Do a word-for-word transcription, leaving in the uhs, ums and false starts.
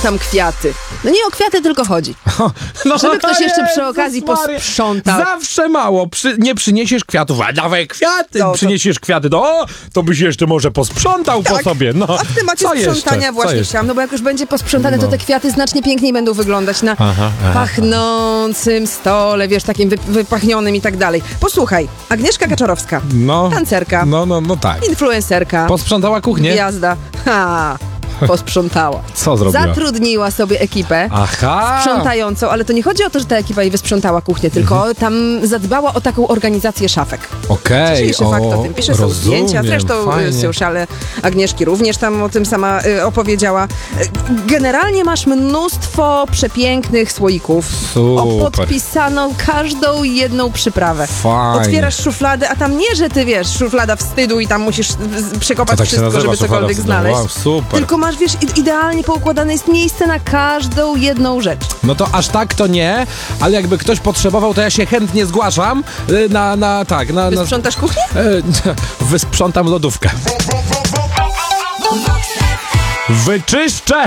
tam kwiaty. No nie o kwiaty tylko chodzi. No, Żeby ktoś jeszcze przy Jezus okazji Maria. posprzątał. Zawsze mało. Przy, nie przyniesiesz kwiatów, a dawaj kwiaty. No, to- Przyniesiesz kwiaty, to, o, to byś jeszcze może posprzątał po Tak. sobie. No. A w temacie Co jeszcze? sprzątania Co właśnie jeszcze? chciałam, no bo jak już będzie posprzątane, No. to te kwiaty znacznie piękniej będą wyglądać na Aha, aha. pachnącym stole, wiesz, takim wy, wypachnionym i tak dalej. Posłuchaj, Agnieszka Kaczorowska, No, tancerka, no, no, no tak. influencerka, Posprzątała kuchnię? gwiazda, ha, posprzątała. Co zrobiła? Zatrudniła sobie ekipę Aha. sprzątającą, ale to nie chodzi o to, że ta ekipa jej wysprzątała kuchnię, tylko Mhm. tam zadbała o taką organizację szafek. Okej, Dzisiejszy fakt o o, tym pisze, są rozumiem, zdjęcia, zresztą fajnie. sociale Agnieszki również tam o tym sama y, opowiedziała. Y, Generalnie masz mnóstwo przepięknych słoików. O Super. podpisaną każdą jedną przyprawę. Fajnie. Otwierasz szufladę, a tam nie, że ty wiesz, szuflada wstydu i tam musisz z- przekopać To tak się wszystko, nazywa, żeby szuflada cokolwiek wstydu. znaleźć. Wow, super. Tylko masz, wiesz, i- idealnie poukładane jest miejsce na każdą jedną rzecz. No to aż tak to nie, ale jakby ktoś potrzebował, to ja się chętnie zgłaszam y, na, na tak, na... na Wysprzątasz kuchnię? e, wysprzątam lodówkę. Wyczyszczę!